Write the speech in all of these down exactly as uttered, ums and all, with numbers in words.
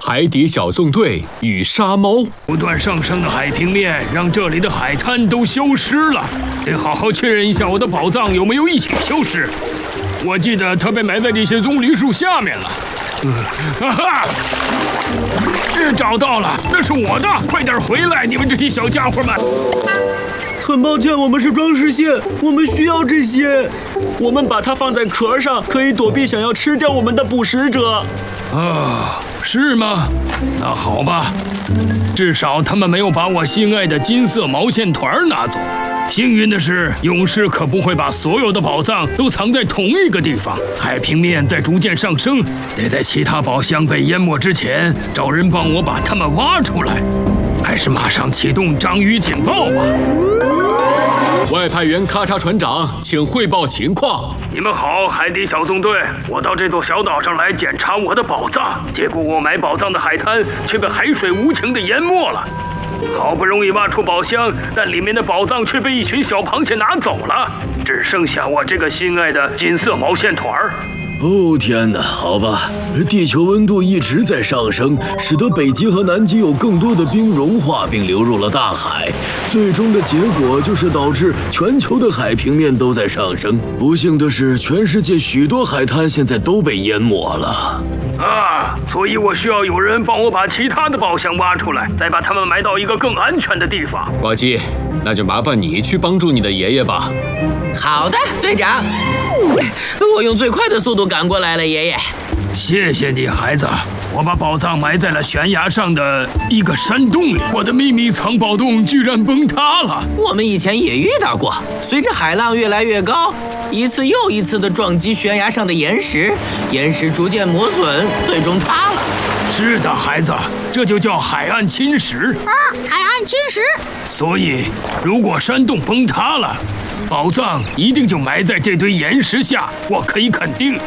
海底小纵队与沙猫。 不断上升的海平面让这里的海滩都消失了，得好好确认一下我的宝藏有没有一起消失。我记得它被埋在这些棕榈树下面了。嗯，哈哈，找到了，那是我的！快点回来，你们这些小家伙们！ 很抱歉，我们是装饰蟹，我们需要这些。 我们把它放在壳上，可以躲避想要吃掉我们的捕食者。 啊，是吗？那好吧，至少他们没有把我心爱的金色毛线团拿走。幸运的是，勇士可不会把所有的宝藏都藏在同一个地方。海平面在逐渐上升，得在其他宝箱被淹没之前，找人帮我把它们挖出来。还是马上启动章鱼警报吧。 外派员咔嚓船长，请汇报情况。 你们好，海底小纵队，我到这座小岛上来检查我的宝藏，结果我埋宝藏的海滩却被海水无情地淹没了。好不容易挖出宝箱，但里面的宝藏却被一群小螃蟹拿走了，只剩下我这个心爱的金色毛线团儿。 哦天哪，好吧，地球温度一直在上升，使得北极和南极有更多的冰融化并流入了大海，最终的结果就是导致全球的海平面都在上升。不幸的是，全世界许多海滩现在都被淹没了。 啊，所以我需要有人帮我把其他的宝箱挖出来，再把它们埋到一个更安全的地方。 呱唧，那就麻烦你去帮助你的爷爷吧。 好的，队长，我用最快的速度赶过来了，爷爷。 谢谢你，孩子。我把宝藏埋在了悬崖上的一个山洞里，我的秘密藏宝洞居然崩塌了。 我们以前也遇到过，随着海浪越来越高，一次又一次的撞击悬崖上的岩石，岩石逐渐磨损，最终塌了。 是的，孩子，这就叫海岸侵蚀。 啊，海岸侵蚀。 所以，如果山洞崩塌了，宝藏一定就埋在这堆岩石下，我可以肯定。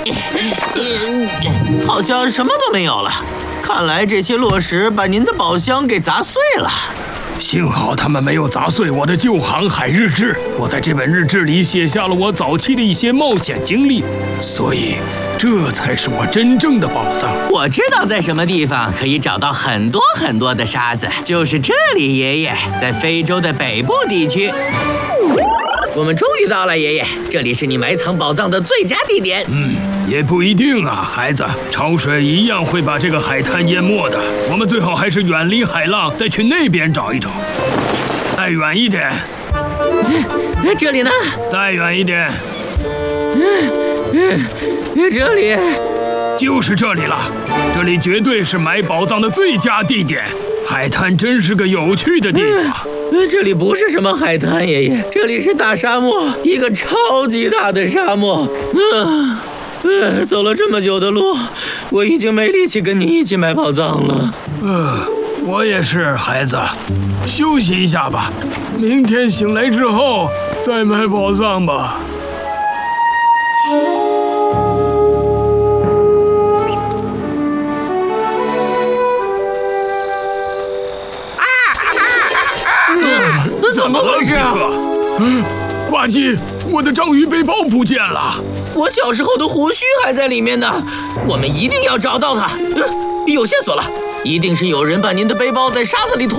好像什么都没有了，看来这些落石把您的宝箱给砸碎了。 幸好他们没有砸碎我的旧航海日志，我在这本日志里写下了我早期的一些冒险经历，所以这才是我真正的宝藏。 我知道在什么地方可以找到很多很多的沙子，就是这里，爷爷，在非洲的北部地区。我们终于到了，爷爷，这里是你埋藏宝藏的最佳地点。 嗯，也不一定啊，孩子，潮水一样会把这个海滩淹没的。我们最好还是远离海浪，再去那边找一找。再远一点。 嗯，这里呢？ 再远一点。 嗯嗯，这里。 就是这里了，这里绝对是埋宝藏的最佳地点。海滩真是个有趣的地方。 嗯，这里不是什么海滩，爷爷，这里是大沙漠，一个超级大的沙漠。嗯，嗯，走了这么久的路，我已经没力气跟你一起埋宝藏了。 嗯，我也是，孩子，休息一下吧，明天醒来之后再埋宝藏吧。 怎么回事啊？ 嗯，呱唧，我的章鱼背包不见了。 我小时候的胡须还在里面呢。我们一定要找到它。嗯，有线索了，一定是有人把您的背包在沙子里拖。